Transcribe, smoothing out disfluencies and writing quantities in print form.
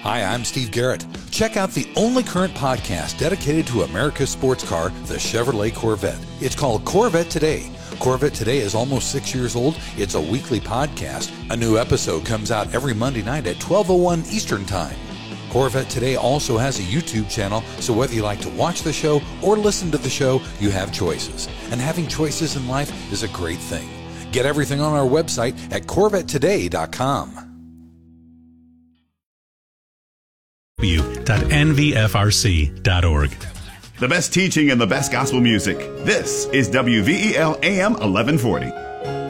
Hi, I'm Steve Garrett. Check out the only current podcast dedicated to America's sports car, the Chevrolet Corvette. It's called Corvette Today. Corvette Today is almost 6 years old. It's a weekly podcast. A new episode comes out every Monday night at 12:01 Eastern Time. Corvette Today also has a YouTube channel, so whether you like to watch the show or listen to the show, you have choices. And having choices in life is a great thing. Get everything on our website at CorvetteToday.com. .nvfrc.org. The best teaching and the best gospel music. This is WVEL AM 1140.